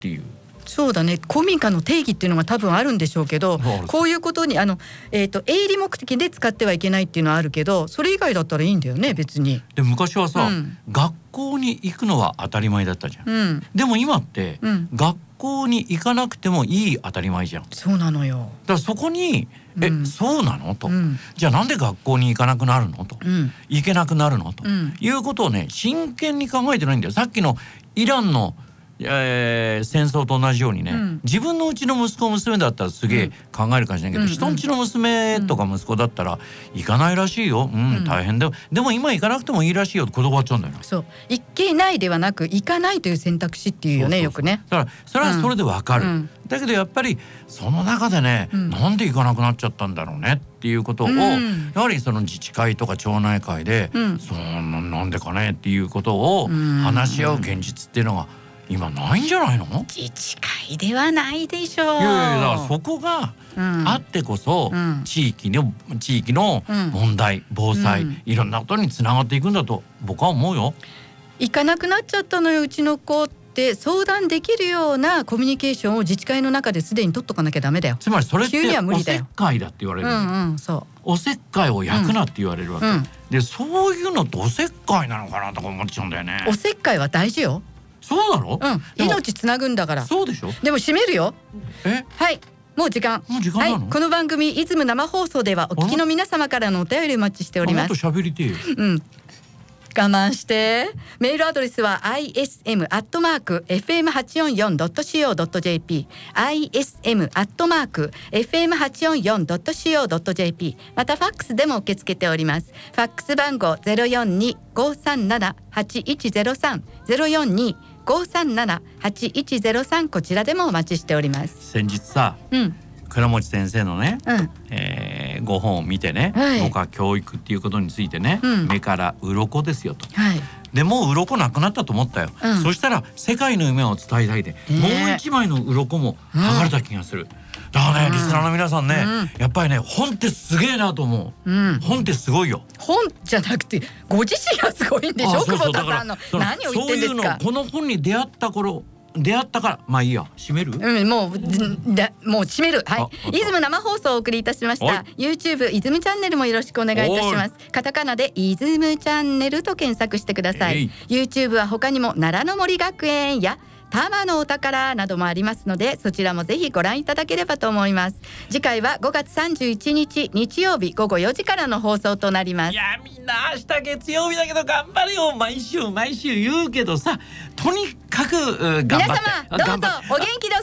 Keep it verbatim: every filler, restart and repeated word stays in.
ていう。 そうだね、公民館の定義っていうのが多分あるんでしょうけど、こういうことにあの、えーと、営利目的で使ってはいけないっていうのはあるけど、それ以外だったらいいんだよね別に。 で昔はさ、 うん、 学校に行くのは当たり前だったじゃん、 うん、 でも今って、 うん、 学校に行かなくてもいい当たり前じゃん。 そうなのよ。 だからそこにえ、うん、そうなのと、うん、じゃあなんで学校に行かなくなるのと、うん、行けなくなるのと、うん、いうことをね真剣に考えてないんだよ。さっきのイランのえー、戦争と同じようにね、うん、自分のうちの息子娘だったらすげえ考えるかもしれないけど、うん、人んちの娘とか息子だったら行かないらしいよ、うん、うん、大変だよ、でも今行かなくてもいいらしいよって断っちゃうんだよ。 そう、行けないではなく行かないという選択肢っていうよね。そうそうそう、よくね。 だからそれはそれでわかる、うん、だけどやっぱりその中でね、うん、なんで行かなくなっちゃったんだろうねっていうことを、うん、やはりその自治会とか町内会で、うん、そんななんでかねっていうことを話し合う現実っていうのが今ないんじゃないの？ 自治会ではないでしょう。いやいや、だからそこがあってこそ、うん、地域の地域の問題、うん、防災、うん、いろんなことにつながっていくんだと僕は思うよ。 行かなくなっちゃったのようちの子って相談できるようなコミュニケーションを自治会の中ですでに取っとかなきゃダメだよ。 つまりそれっておせっかいだって言われる、 うんうん、そうおせっかいを焼くなって言われるわけ、うんうん、でそういうのっておせっかいなのかなとか思っちゃうんだよね。 おせっかいは大事よ。 そうだろ、 うん、命つなぐんだから。 そうでしょ。でも閉めるよ。 え、 はい、もう時間。 もう時間なの？ はい、この番組イズム生放送ではお聞きの皆様からのお便りお待ちしております。 もっと喋りてえよ。 うん、我慢して。メールアドレスは アイエスエムアットマークエフエムはちよんよんドットシーオードットジェーピー アイエスエムアットマークエフエムはちよんよんドットシーオードットジェーピー またファックスでも受け付けております。ファックス番号 ゼロよんに ごさんなな はちいちゼロさん ゼロよんに ごさんなな はちいちゼロさん こちらでもお待ちしております。 先日さ、うん、倉持先生のね、うん、えー、ご本を見てね、はい、僕は教育っていうことについてね、うん、目から鱗ですよと、はい、でもう鱗なくなったと思ったよ、うん、そしたら世界の夢を伝えたいで、えー、もう一枚の鱗も剥がれた気がする、うん、だからね、うん、リスナーの皆さんね、うん、やっぱりね本ってすげえなと思う、うん、本ってすごいよ。 本じゃなくてご自身がすごいんでしょ。久保田さんの何を言ってんですか。そういうのこの本に出会った頃出会ったからまあいいや閉める、 うん、もうだもう閉める。はい、イズム生放送をお送りいたしました。 YouTube イズムチャンネルもよろしくお願いいたします。カタカナでイズムチャンネルと検索してください。 YouTube は他にも奈良の森学園や多摩のお宝などもありますので、そちらもぜひご覧いただければと思います。次回はごがつさんじゅういちにち日曜日ごごよじからの放送となります。 いやみんな明日月曜日だけど頑張れよ。毎週毎週言うけどさ、とにかく頑張って。 皆様どうぞお元気で